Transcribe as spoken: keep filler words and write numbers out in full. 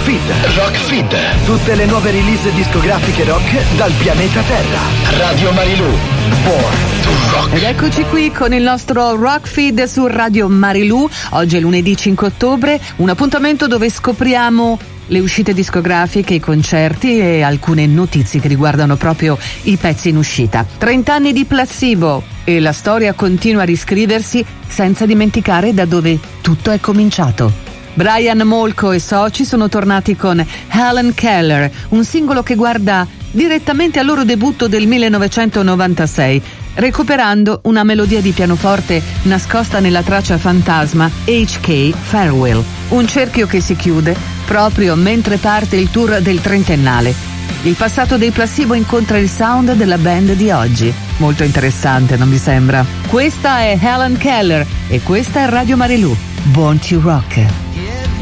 Feed. Rock Feed. Tutte le nuove release discografiche rock dal pianeta Terra. Radio Marilù. Born to Rock. Ed eccoci qui con il nostro Rock Feed su Radio Marilù. Oggi è lunedì cinque ottobre, un appuntamento dove scopriamo le uscite discografiche, i concerti e alcune notizie che riguardano proprio i pezzi in uscita. trent'anni di Placebo e la storia continua a riscriversi senza dimenticare da dove tutto è cominciato. Brian Molko e soci sono tornati con Helen Keller, un singolo che guarda direttamente al loro debutto del millenovecentonovantasei, recuperando una melodia di pianoforte nascosta nella traccia fantasma H K Farewell, un cerchio che si chiude proprio mentre parte il tour del trentennale. Il passato dei Placebo incontra il sound della band di oggi. Molto interessante, non vi sembra? Questa è Helen Keller e questa è Radio Marilù. Born to Rock.